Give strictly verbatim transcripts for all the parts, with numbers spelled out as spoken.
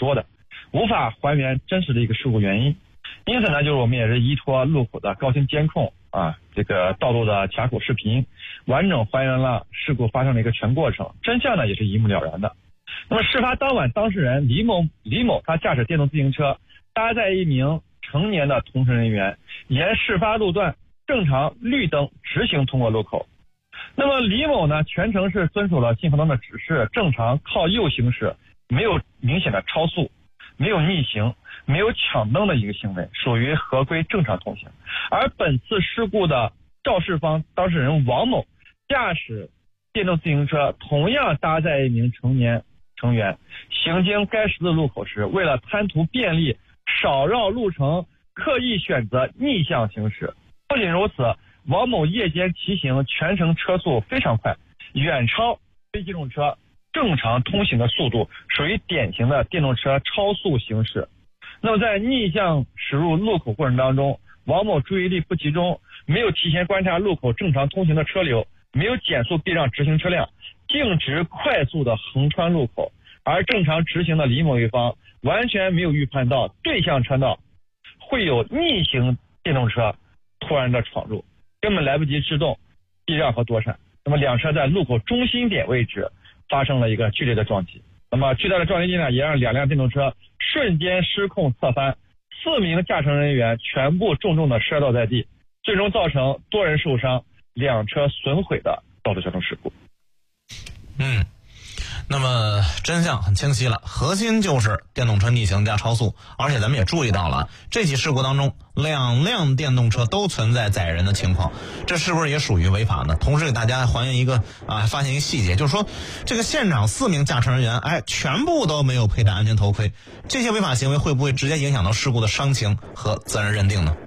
多的，无法还原真实的一个事故原因。因此呢，就是我们也是依托路口的高清监控啊，这个道路的卡口视频，完整还原了事故发生的一个全过程，真相呢也是一目了然的。那么事发当晚，当事人李某李某他驾驶电动自行车搭载一名成年的同乘人员，沿事发路段正常绿灯直行通过路口。那么李某呢，全程是遵守了信号灯的指示，正常靠右行驶，没有明显的超速，没有逆行，没有抢灯的一个行为，属于合规正常通行。而本次事故的肇事方当事人王某驾驶电动自行车同样搭载一名成年成员，行经该十字路口时，为了贪图便利，少绕路程，刻意选择逆向行驶。不仅如此，王某夜间骑行，全程车速非常快，远超非机动车正常通行的速度，属于典型的电动车超速行驶。那么在逆向驶入路口过程当中，王某注意力不集中，没有提前观察路口正常通行的车流，没有减速避让直行车辆，径直快速的横穿路口。而正常直行的李某一方完全没有预判到对向车道会有逆行电动车突然的闯入，根本来不及制动避让和躲闪。那么两车在路口中心点位置发生了一个剧烈的撞击，那么巨大的撞击力呢，也让两辆电动车瞬间失控侧翻，四名驾乘人员全部重重的摔倒在地，最终造成多人受伤，两车损毁的道路交通事故。 嗯，那么真相很清晰了，核心就是电动车逆行加超速，而且咱们也注意到了，这起事故当中两辆电动车都存在载人的情况，这是不是也属于违法呢？同时给大家还原一个啊，发现一个细节，就是说这个现场四名驾乘人员，哎，全部都没有佩戴安全头盔，这些违法行为会不会直接影响到事故的伤情和责任认定呢？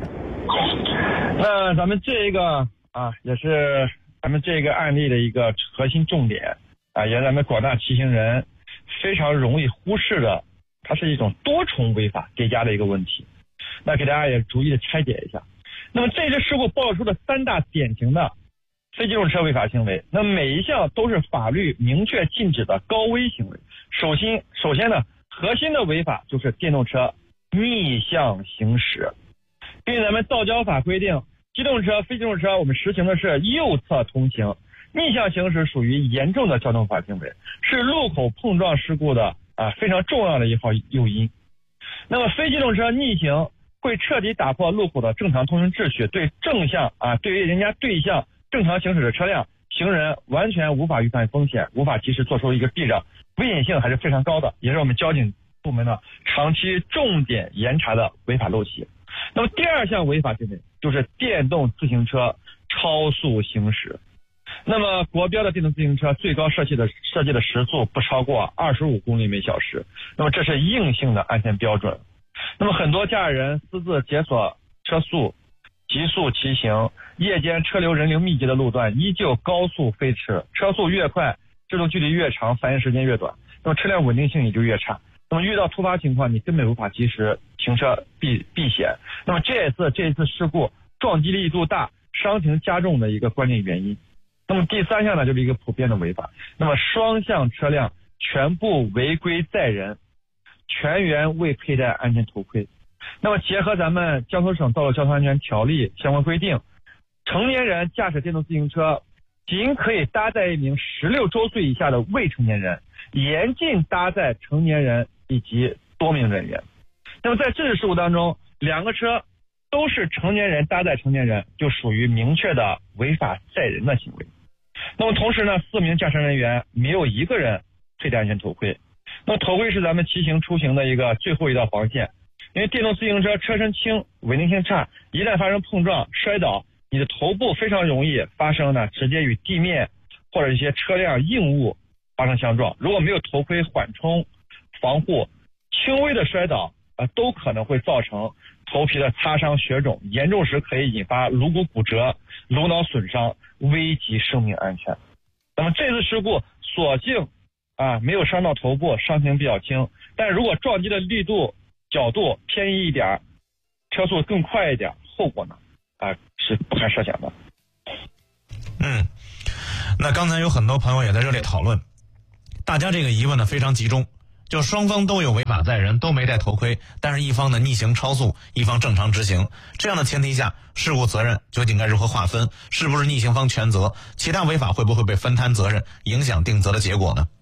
那咱们这一个啊，也是咱们这个案例的一个核心重点啊，也是咱们广大骑行人非常容易忽视的，它是一种多重违法叠加的一个问题。那给大家也逐一的拆解一下。那么这次事故暴露出的三大典型的非机动车违法行为，那每一项都是法律明确禁止的高危行为。首先，首先呢，核心的违法就是电动车逆向行驶。根据咱们道交法规定，机动车、非机动车我们实行的是右侧通行，逆向行驶属于严重的交通法行为，是路口碰撞事故的啊非常重要的一号诱因。那么非机动车逆行会彻底打破路口的正常通行秩序，对正向啊对于人家对向正常行驶的车辆、行人完全无法预判风险，无法及时做出一个避让，危险性还是非常高的，也是我们交警部门呢长期重点严查的违法陋习。那么第二项违法行为就是电动自行车超速行驶。那么国标的电动自行车最高设计的设计的时速不超过二十五公里每小时，那么这是硬性的安全标准。那么很多驾驶人私自解锁车速，急速骑行，夜间车流人流密集的路段依旧高速飞驰，车速越快，制动距离越长，反应时间越短，那么车辆稳定性也就越差。那么遇到突发情况，你根本无法及时停车避避险。那么这一次这一次事故撞击力度大，伤情加重的一个关键原因。那么第三项呢，就是一个普遍的违法。那么双向车辆全部违规载人，全员未佩戴安全头盔。那么结合咱们江苏省道路交通安全条例相关规定，成年人驾驶电动自行车仅可以搭载一名十六周岁以下的未成年人，严禁搭载成年人以及多名人员。那么在这次事故当中，两个车都是成年人搭载成年人，就属于明确的违法载人的行为。那么同时呢，四名驾驶人员没有一个人佩戴安全头盔。那么头盔是咱们骑行出行的一个最后一道防线，因为电动自行车车身轻，稳定性差，一旦发生碰撞摔倒，你的头部非常容易发生呢直接与地面或者一些车辆硬物发生相撞。如果没有头盔缓冲防护，轻微的摔倒呃都可能会造成头皮的擦伤血肿，严重时可以引发颅骨骨折、颅脑损伤，危及生命安全。那么这次事故所幸啊没有伤到头部，伤情比较轻，但如果撞击的力度角度偏移一点，车速更快一点，后果呢啊是不堪设想的。 嗯，那刚才有很多朋友也在这里讨论，大家这个疑问呢非常集中， 就双方都有违法载人，都没戴头盔，但是一方呢逆行超速，一方正常执行。这样的前提下，事故责任究竟该如何划分？是不是逆行方全责？其他违法会不会被分摊责任，影响定责的结果呢？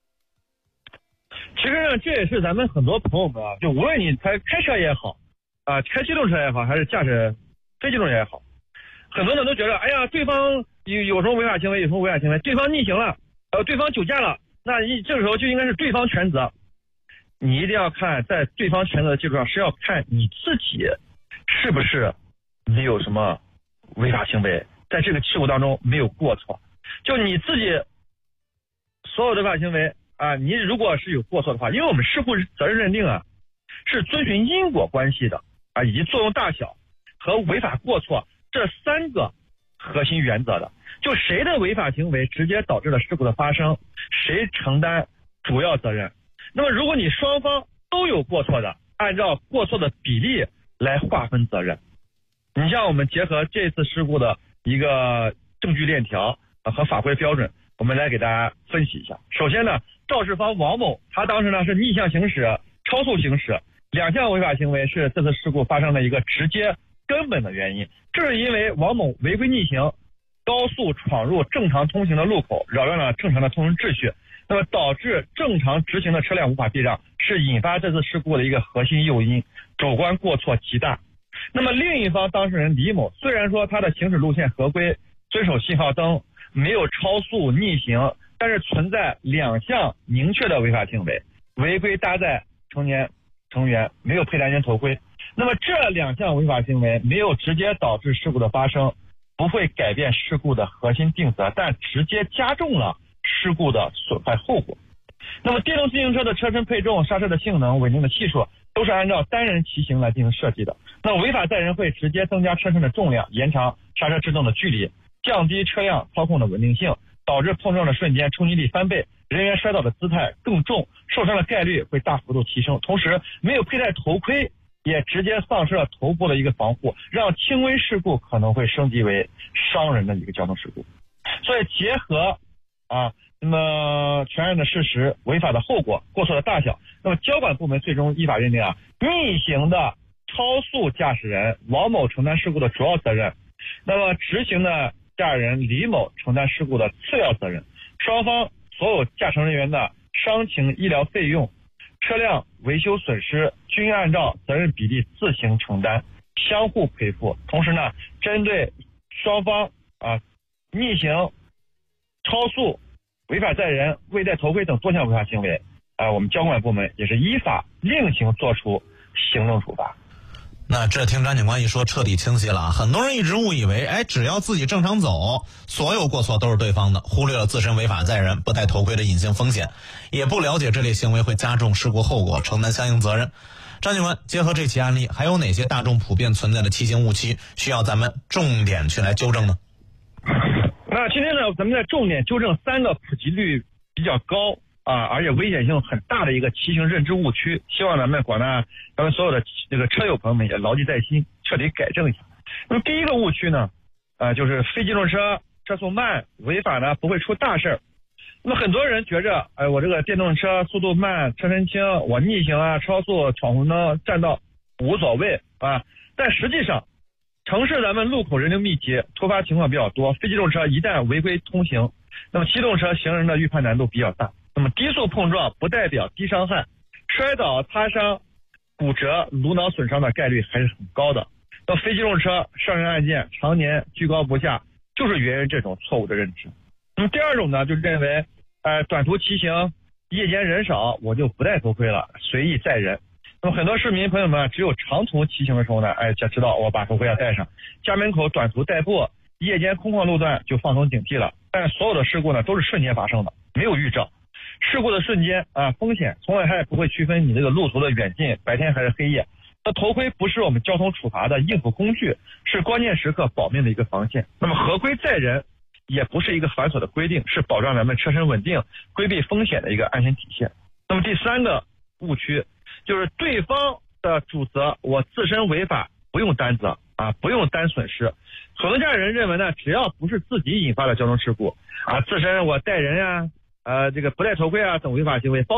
其实呢，这也是咱们很多朋友们啊，就无论你开开车也好，啊，开机动车也好，还是驾驶非机动车也好，很多人都觉得，哎呀，对方有有什么违法行为，有什么违法行为，对方逆行了，呃，对方酒驾了，那一这个时候就应该是对方全责。你一定要看，在对方全责的基础上，是要看你自己是不是没有什么违法行为，在这个事故当中没有过错。就你自己所有的违法行为啊，你如果是有过错的话，因为我们事故责任认定啊，是遵循因果关系的啊，以及作用大小和违法过错这三个核心原则的。就谁的违法行为直接导致了事故的发生，谁承担主要责任。那么如果你双方都有过错的，按照过错的比例来划分责任。你像我们结合这次事故的一个证据链条和法规标准，我们来给大家分析一下。首先呢，肇事方王某，他当时呢是逆向行驶、超速行驶，两项违法行为是这次事故发生的一个直接根本的原因。这是因为王某违规逆行，高速闯入正常通行的路口，扰乱了正常的通行秩序，那么导致正常直行的车辆无法避让，是引发这次事故的一个核心诱因，主观过错极大。那么另一方当事人李某，虽然说他的行驶路线合规，遵守信号灯，没有超速逆行，但是存在两项明确的违法行为：违规搭载成年成员，没有佩戴安全头盔。那么这两项违法行为没有直接导致事故的发生，不会改变事故的核心定责，但直接加重了事故的损害后果。那么电动自行车的车身配重、刹车的性能、稳定的系数都是按照单人骑行来进行设计的。那违法载人会直接增加车身的重量，延长刹车制动的距离，降低车辆操控的稳定性，导致碰撞的瞬间冲击力翻倍，人员摔倒的姿态更重，受伤的概率会大幅度提升。同时没有佩戴头盔，也直接丧失了头部的一个防护，让轻微事故可能会升级为伤人的一个交通事故。所以结合啊，那么全案的事实、违法的后果、过错的大小，那么交管部门最终依法认定啊，逆行的超速驾驶人王某承担事故的主要责任，那么直行的驾驶人李某承担事故的次要责任。双方所有驾乘人员的伤情医疗费用、车辆维修损失均按照责任比例自行承担，相互赔付。同时呢，针对双方啊逆行、超速、违法载人、未戴头盔等多项违法行为，啊，我们交管部门也是依法另行作出行政处罚。 那这听张警官一说，彻底清晰了啊！很多人一直误以为，哎，只要自己正常走，所有过错都是对方的，忽略了自身违法载人、不戴头盔的隐性风险，也不了解这类行为会加重事故后果，承担相应责任。张警官，结合这起案例，还有哪些大众普遍存在的骑行误区，需要咱们重点去来纠正呢？ 那今天呢，咱们在重点纠正三个普及率比较高啊，而且危险性很大的一个骑行认知误区，希望咱们广大咱们所有的这个车友朋友们也牢记在心，彻底改正一下。那么第一个误区呢，呃，就是非机动车车速慢，违法呢不会出大事儿。那么很多人觉着，哎，我这个电动车速度慢，车身轻，我逆行啊、超速、闯红灯、占道无所谓啊。但实际上，城市咱们路口人流密集，突发情况比较多，非机动车一旦违规通行，那么机动车行人的预判难度比较大。那么低速碰撞不代表低伤害，摔倒、擦伤、骨折、颅脑损伤的概率还是很高的。那非机动车伤人案件常年居高不下，就是源于这种错误的认知。那么第二种呢，就认为，呃，短途骑行，夜间人少，我就不戴头盔了，随意载人。那么很多市民朋友们只有长途骑行的时候呢，哎，才知道我把头盔要戴上。家门口短途代步，夜间空旷路段就放松警惕了。但所有的事故呢，都是瞬间发生的，没有预兆。事故的瞬间啊，风险从来还不会区分你这个路途的远近，白天还是黑夜。那头盔不是我们交通处罚的应付工具，是关键时刻保命的一个防线。那么合规载人也不是一个繁琐的规定，是保障咱们车身稳定、规避风险的一个安全体现。那么第三个误区就是对方的主责，我自身违法不用担责啊，不用担损失。很多驾驶人认为呢，只要不是自己引发的交通事故啊，自身我带人呀、啊。呃，这个不戴头盔啊等违法行为，包括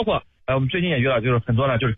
呃，我们最近也遇到就是很多呢，就是